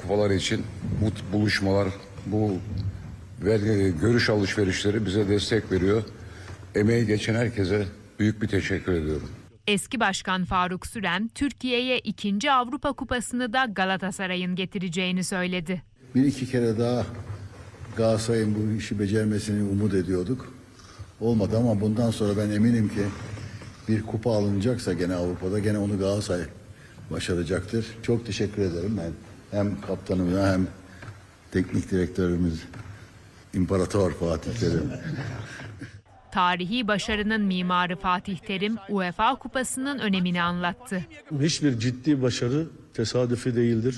kupalar için bu buluşmalar, bu görüş alışverişleri bize destek veriyor. Emeği geçen herkese büyük bir teşekkür ediyorum. Eski Başkan Faruk Süren, Türkiye'ye 2. Avrupa Kupası'nı da Galatasaray'ın getireceğini söyledi. Bir iki kere daha Galatasaray'ın bu işi becermesini umut ediyorduk. Olmadı ama bundan sonra ben eminim ki bir kupa alınacaksa gene Avrupa'da gene onu Galatasaray başaracaktır. Çok teşekkür ederim ben. Hem kaptanımıza hem teknik direktörümüz İmparator Fatih Terim. Tarihi başarının mimarı Fatih Terim, UEFA Kupası'nın önemini anlattı. Hiçbir ciddi başarı tesadüfi değildir.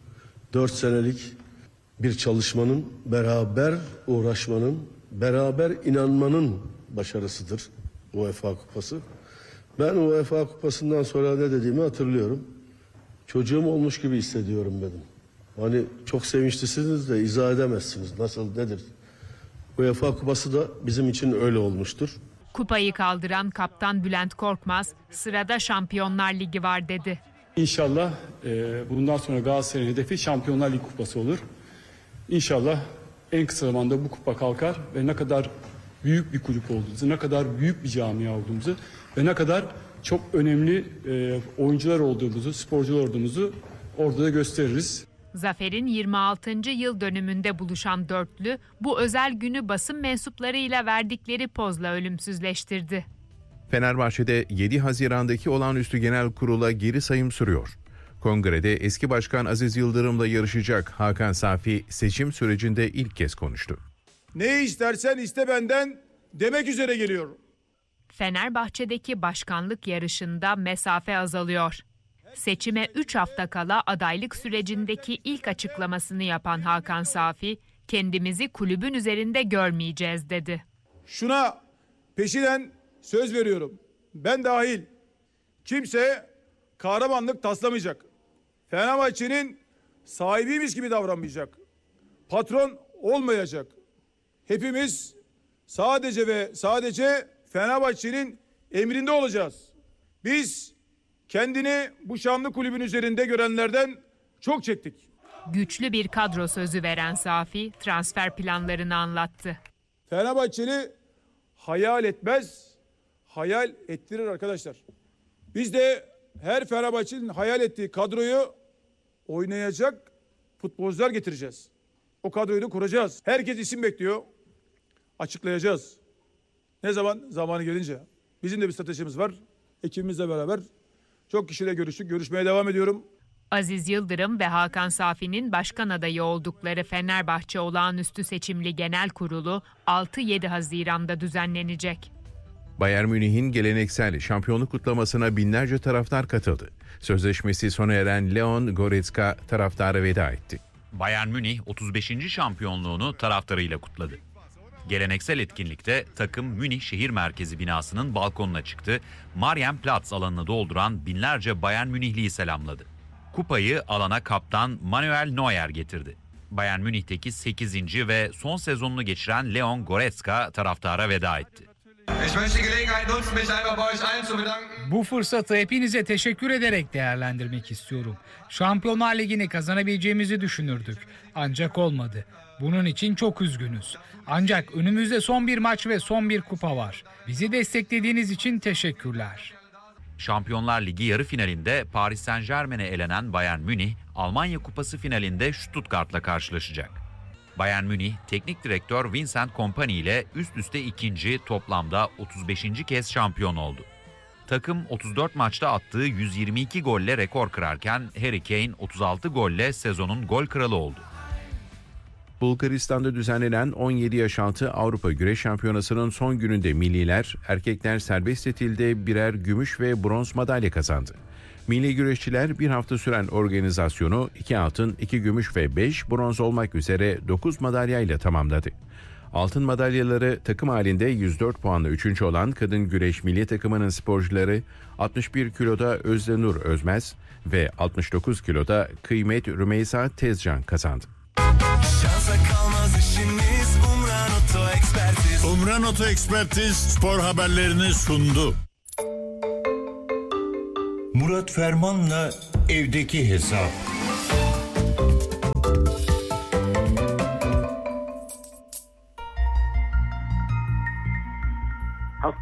4 senelik bir çalışmanın, beraber uğraşmanın, beraber inanmanın başarısıdır UEFA Kupası. Ben UEFA Kupası'ndan sonra ne dediğimi hatırlıyorum. Çocuğum olmuş gibi hissediyorum dedim. Hani çok sevinçlisiniz de izah edemezsiniz. Nasıl, nedir? UEFA Kupası da bizim için öyle olmuştur. Kupayı kaldıran kaptan Bülent Korkmaz, sırada Şampiyonlar Ligi var dedi. İnşallah bundan sonra Galatasaray'ın hedefi Şampiyonlar Ligi kupası olur. İnşallah en kısa zamanda bu kupa kalkar ve ne kadar büyük bir kulüp olduğumuzu, ne kadar büyük bir camia olduğumuzu ve ne kadar çok önemli oyuncular olduğumuzu, sporcular olduğumuzu orada da gösteririz. Zafer'in 26. yıl dönümünde buluşan dörtlü, bu özel günü basın mensuplarıyla verdikleri pozla ölümsüzleştirdi. Fenerbahçe'de 7 Haziran'daki olağanüstü genel kurula geri sayım sürüyor. Kongrede eski başkan Aziz Yıldırım'la yarışacak Hakan Safi seçim sürecinde ilk kez konuştu. Ne istersen iste benden demek üzere geliyorum. Fenerbahçe'deki başkanlık yarışında mesafe azalıyor. Seçime 3 hafta kala adaylık sürecindeki ilk açıklamasını yapan Hakan Safi, kendimizi kulübün üzerinde görmeyeceğiz dedi. Şuna peşinen söz veriyorum. Ben dahil kimse kahramanlık taslamayacak. Fenerbahçe'nin sahibiymiş gibi davranmayacak. Patron olmayacak. Hepimiz sadece ve sadece Fenerbahçe'nin emrinde olacağız. Biz kendini bu şanlı kulübün üzerinde görenlerden çok çektik. Güçlü bir kadro sözü veren Safi transfer planlarını anlattı. Fenerbahçeli hayal etmez, hayal ettirir arkadaşlar. Biz de her Fenerbahçeli'nin hayal ettiği kadroyu oynayacak futbolcular getireceğiz. O kadroyu da kuracağız. Herkes isim bekliyor. Açıklayacağız. Ne zaman? Zamanı gelince. Bizim de bir stratejimiz var. Ekibimizle beraber çok kişiyle görüştük. Görüşmeye devam ediyorum. Aziz Yıldırım ve Hakan Safi'nin başkan adayı oldukları Fenerbahçe Olağanüstü Seçimli Genel Kurulu 6-7 Haziran'da düzenlenecek. Bayern Münih'in geleneksel şampiyonluk kutlamasına binlerce taraftar katıldı. Sözleşmesi sona eren Leon Goretzka taraftara veda etti. Bayern Münih 35. şampiyonluğunu taraftarıyla kutladı. Geleneksel etkinlikte takım Münih şehir merkezi binasının balkonuna çıktı. Marienplatz alanını dolduran binlerce Bayern Münihliyi selamladı. Kupayı alana kaptan Manuel Neuer getirdi. Bayern Münih'teki 8. ve son sezonunu geçiren Leon Goretzka taraftara veda etti. Bu fırsatı hepinize teşekkür ederek değerlendirmek istiyorum. Şampiyonlar Ligi'ni kazanabileceğimizi düşünürdük. Ancak olmadı. Bunun için çok üzgünüz. Ancak önümüzde son bir maç ve son bir kupa var. Bizi desteklediğiniz için teşekkürler. Şampiyonlar Ligi yarı finalinde Paris Saint-Germain'e elenen Bayern Münih, Almanya Kupası finalinde Stuttgart'la karşılaşacak. Bayern Münih, teknik direktör Vincent Kompany ile üst üste ikinci, toplamda 35. kez şampiyon oldu. Takım 34 maçta attığı 122 golle rekor kırarken Harry Kane 36 golle sezonun gol kralı oldu. Bulgaristan'da düzenlenen 17 yaş altı Avrupa Güreş Şampiyonası'nın son gününde milliler, erkekler serbest stilde birer gümüş ve bronz madalya kazandı. Milli güreşçiler bir hafta süren organizasyonu 2 altın, 2 gümüş ve 5 bronz olmak üzere 9 madalyayla tamamladı. Altın madalyaları takım halinde 104 puanla 3. olan kadın güreş milli takımının sporcuları 61 kiloda Özde Nur Özmez ve 69 kiloda Kıymet Rümeysa Tezcan kazandı. Umran Oto Ekspertiz spor haberlerini sundu. Murat Ferman'la evdeki hesap.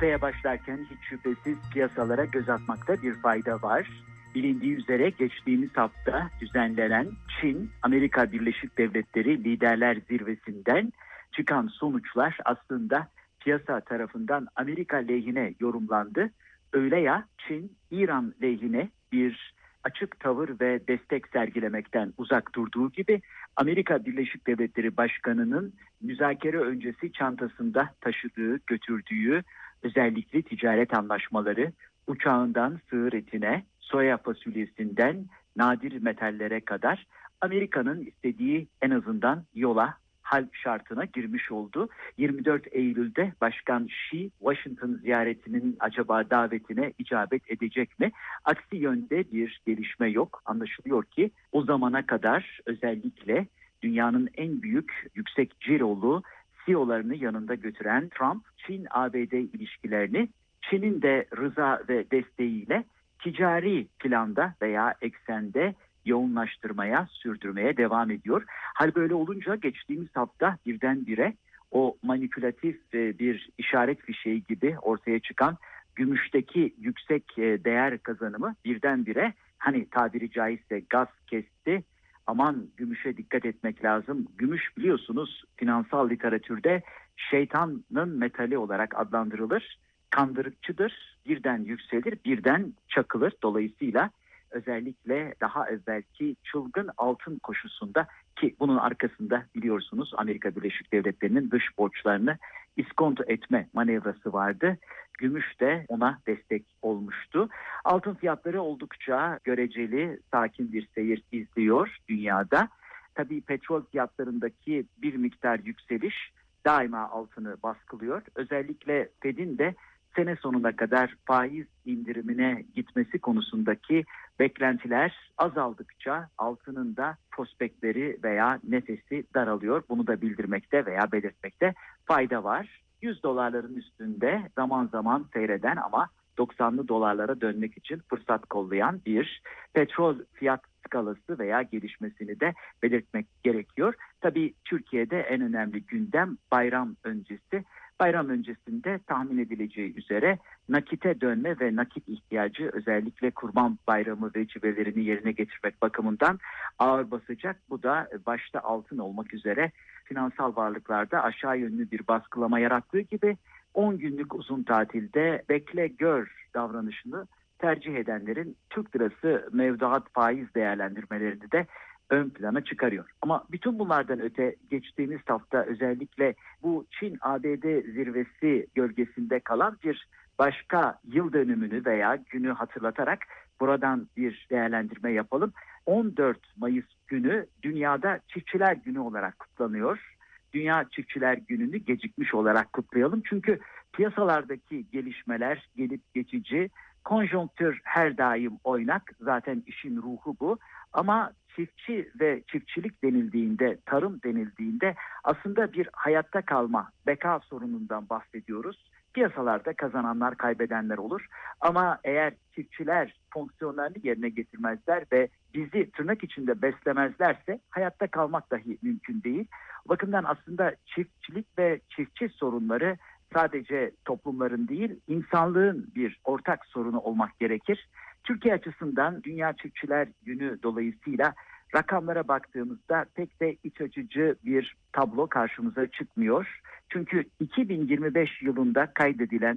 haftaya başlarken hiç şüphesiz piyasalara göz atmakta bir fayda var. Bilindiği üzere geçtiğimiz hafta düzenlenen Çin-Amerika Birleşik Devletleri Liderler Zirvesi'nden çıkan sonuçlar aslında piyasa tarafından Amerika lehine yorumlandı. Öyle ya Çin, İran lehine bir açık tavır ve destek sergilemekten uzak durduğu gibi Amerika Birleşik Devletleri Başkanı'nın müzakere öncesi çantasında taşıdığı, götürdüğü özellikle ticaret anlaşmaları uçağından sığır etine, soya fasulyesinden nadir metallere kadar Amerika'nın istediği en azından yola, hal şartına girmiş oldu. 24 Eylül'de Başkan Xi Washington ziyaretinin acaba davetine icabet edecek mi? Aksi yönde bir gelişme yok. Anlaşılıyor ki o zamana kadar özellikle dünyanın en büyük yüksek cirolu CEO'larını yanında götüren Trump, Çin-ABD ilişkilerini Çin'in de rıza ve desteğiyle ticari planda veya eksende yoğunlaştırmaya, sürdürmeye devam ediyor. Hal böyle olunca geçtiğimiz hafta birdenbire o manipülatif bir işaret fişeği gibi ortaya çıkan gümüşteki yüksek değer kazanımı birdenbire hani tabiri caizse gaz kesti. Aman gümüşe dikkat etmek lazım. Gümüş biliyorsunuz finansal literatürde şeytanın metali olarak adlandırılır. Kandırıkçıdır, birden yükselir, birden çakılır. Dolayısıyla özellikle daha evvelki çılgın altın koşusunda ki bunun arkasında biliyorsunuz Amerika Birleşik Devletleri'nin dış borçlarını iskonto etme manevrası vardı. Gümüş de ona destek olmuştu. Altın fiyatları oldukça göreceli, sakin bir seyir izliyor dünyada. Tabii petrol fiyatlarındaki bir miktar yükseliş daima altını baskılıyor. Özellikle Fed'in de sene sonuna kadar faiz indirimine gitmesi konusundaki beklentiler azaldıkça altının da prospektleri veya nefesi daralıyor. Bunu da bildirmekte veya belirtmekte fayda var. 100 dolarların üstünde zaman zaman seyreden ama 90'lı dolarlara dönmek için fırsat kollayan bir petrol fiyat skalası veya gelişmesini de belirtmek gerekiyor. Tabii Türkiye'de en önemli gündem bayram öncesi. Bayram öncesinde tahmin edileceği üzere nakite dönme ve nakit ihtiyacı özellikle Kurban Bayramı vecibelerini yerine getirmek bakımından ağır basacak. Bu da başta altın olmak üzere finansal varlıklarda aşağı yönlü bir baskılama yarattığı gibi 10 günlük uzun tatilde bekle gör davranışını tercih edenlerin Türk lirası mevduat faiz değerlendirmelerini de ön plana çıkarıyor. Ama bütün bunlardan öte geçtiğimiz hafta özellikle bu Çin-ABD zirvesi gölgesinde kalan bir başka yıl dönümünü veya günü hatırlatarak buradan bir değerlendirme yapalım. 14 Mayıs günü dünyada Çiftçiler Günü olarak kutlanıyor. Dünya Çiftçiler Günü'nü gecikmiş olarak kutlayalım. Çünkü piyasalardaki gelişmeler gelip geçici, konjonktür her daim oynak. Zaten işin ruhu bu. Ama çiftçi ve çiftçilik denildiğinde, tarım denildiğinde aslında bir hayatta kalma, beka sorunundan bahsediyoruz. Piyasalarda kazananlar, kaybedenler olur. Ama eğer çiftçiler fonksiyonlarını yerine getirmezler ve bizi tırnak içinde beslemezlerse hayatta kalmak dahi mümkün değil. O bakımdan aslında çiftçilik ve çiftçi sorunları sadece toplumların değil, insanlığın bir ortak sorunu olmak gerekir. Türkiye açısından Dünya Çiftçiler Günü dolayısıyla rakamlara baktığımızda pek de iç açıcı bir tablo karşımıza çıkmıyor. Çünkü 2025 yılında kaydedilen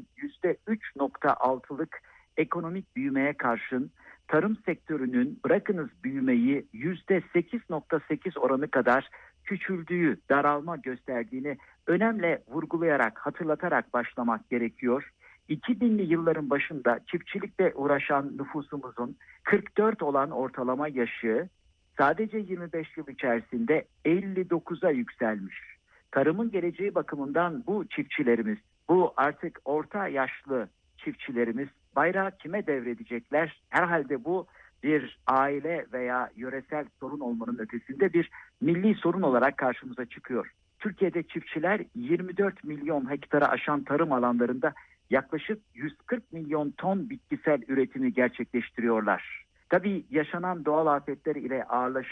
%3.6'lık ekonomik büyümeye karşın tarım sektörünün bırakınız büyümeyi %8.8 oranı kadar küçüldüğü, daralma gösterdiğini önemli vurgulayarak, hatırlatarak başlamak gerekiyor. 2000'li yılların başında çiftçilikle uğraşan nüfusumuzun 44 olan ortalama yaşı sadece 25 yıl içerisinde 59'a yükselmiş. Tarımın geleceği bakımından bu çiftçilerimiz, bu artık orta yaşlı çiftçilerimiz bayrağı kime devredecekler? Herhalde bu bir aile veya yöresel sorun olmanın ötesinde bir milli sorun olarak karşımıza çıkıyor. Türkiye'de çiftçiler 24 milyon hektara aşan tarım alanlarında yaklaşık 140 milyon ton bitkisel üretimi gerçekleştiriyorlar. Tabii yaşanan doğal afetler ile ağırlaşan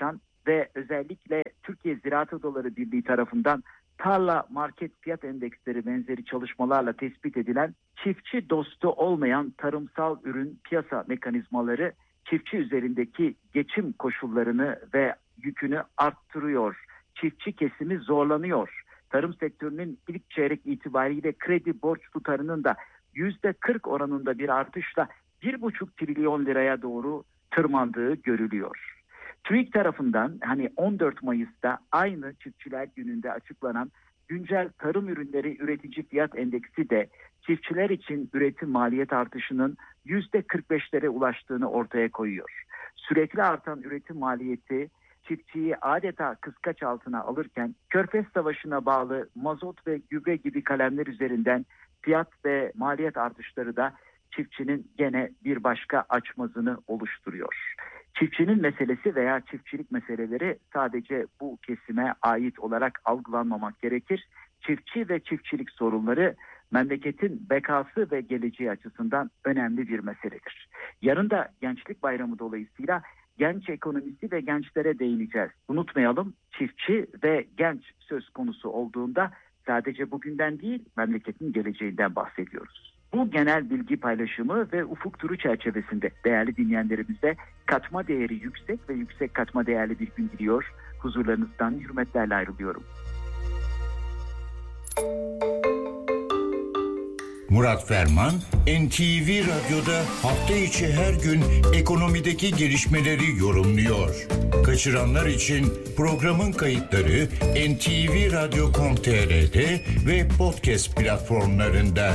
ve özellikle Türkiye Ziraat Odaları Birliği tarafından tarla market fiyat endeksleri benzeri çalışmalarla tespit edilen çiftçi dostu olmayan tarımsal ürün piyasa mekanizmaları çiftçi üzerindeki geçim koşullarını ve yükünü arttırıyor. Çiftçi kesimi zorlanıyor. Tarım sektörünün ilk çeyrek itibariyle kredi borç tutarının da %40 oranında bir artışla 1,5 trilyon liraya doğru tırmandığı görülüyor. TÜİK tarafından 14 Mayıs'ta aynı Çiftçiler Günü'nde açıklanan güncel tarım ürünleri üretici fiyat endeksi de çiftçiler için üretim maliyet artışının %45'lere ulaştığını ortaya koyuyor. Sürekli artan üretim maliyeti çiftçiyi adeta kıskaç altına alırken Körfez Savaşı'na bağlı mazot ve gübre gibi kalemler üzerinden fiyat ve maliyet artışları da çiftçinin gene bir başka açmazını oluşturuyor. Çiftçinin meselesi veya çiftçilik meseleleri sadece bu kesime ait olarak algılanmamak gerekir. Çiftçi ve çiftçilik sorunları memleketin bekası ve geleceği açısından önemli bir meseledir. Yarın da Gençlik Bayramı dolayısıyla genç ekonomisi ve gençlere değineceğiz. Unutmayalım, çiftçi ve genç söz konusu olduğunda sadece bugünden değil memleketin geleceğinden bahsediyoruz. Bu genel bilgi paylaşımı ve ufuk turu çerçevesinde değerli dinleyenlerimize katma değeri yüksek ve yüksek katma değerli bir gün diliyor. Huzurlarınızdan hürmetlerle ayrılıyorum. Murat Ferman, NTV Radyo'da hafta içi her gün ekonomideki gelişmeleri yorumluyor. Kaçıranlar için programın kayıtları ntvradio.com.tr'de ve podcast platformlarında.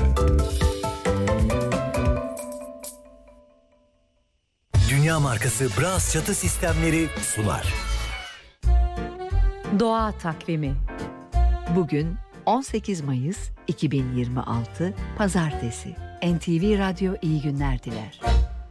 Dünya markası Bras çatı sistemleri sunar. Doğa takvimi. Bugün 18 Mayıs 2026 Pazartesi. NTV Radyo iyi günler diler.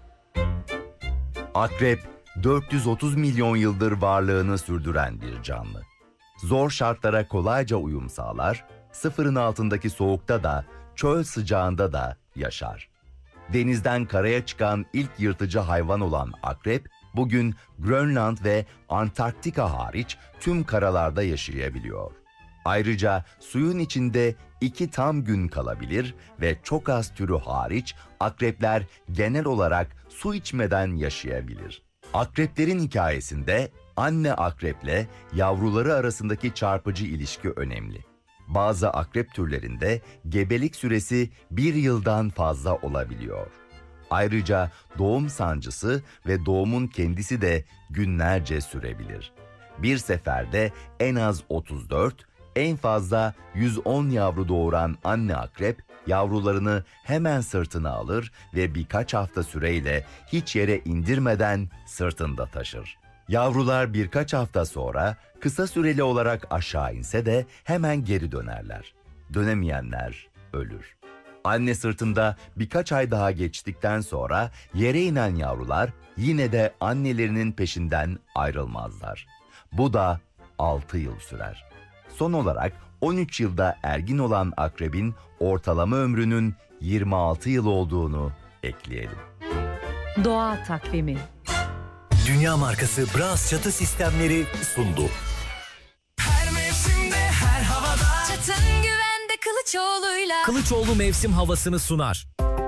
Akrep, 430 milyon yıldır varlığını sürdüren bir canlı. Zor şartlara kolayca uyum sağlar, sıfırın altındaki soğukta da, çöl sıcağında da yaşar. Denizden karaya çıkan ilk yırtıcı hayvan olan akrep, bugün Grönland ve Antarktika hariç tüm karalarda yaşayabiliyor. Ayrıca suyun içinde 2 tam gün kalabilir ve çok az türü hariç akrepler genel olarak su içmeden yaşayabilir. Akreplerin hikayesinde anne akreple yavruları arasındaki çarpıcı ilişki önemli. Bazı akrep türlerinde gebelik süresi 1 yıldan fazla olabiliyor. Ayrıca doğum sancısı ve doğumun kendisi de günlerce sürebilir. Bir seferde en az 34, en fazla 110 yavru doğuran anne akrep yavrularını hemen sırtına alır ve birkaç hafta süreyle hiç yere indirmeden sırtında taşır. Yavrular birkaç hafta sonra kısa süreli olarak aşağı inse de hemen geri dönerler. Dönemeyenler ölür. Anne sırtında birkaç ay daha geçtikten sonra yere inen yavrular yine de annelerinin peşinden ayrılmazlar. Bu da 6 yıl sürer. Son olarak 13 yılda ergin olan akrebin ortalama ömrünün 26 yıl olduğunu ekleyelim. Doğa takvimi. Dünya markası Bras çatı sistemleri sundu. Her mevsimde, her havada. Çatın güvende Kılıçoğlu'yla. Kılıçoğlu mevsim havasını sunar.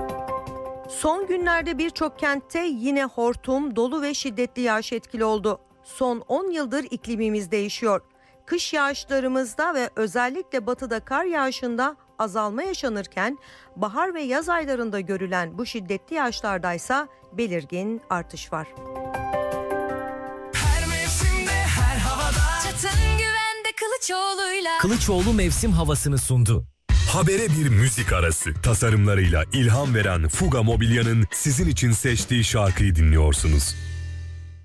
Son günlerde birçok kentte yine hortum, dolu ve şiddetli yağış etkili oldu. Son 10 yıldır iklimimiz değişiyor. Kış yağışlarımızda ve özellikle batıda kar yağışında azalma yaşanırken bahar ve yaz aylarında görülen bu şiddetli yağışlardaysa belirgin artış var. Her mevsimde, her havada. Çatın güvende Kılıçoğlu'yla. Kılıçoğlu mevsim havasını sundu. Habere bir müzik arası. Tasarımlarıyla ilham veren Fuga Mobilya'nın sizin için seçtiği şarkıyı dinliyorsunuz.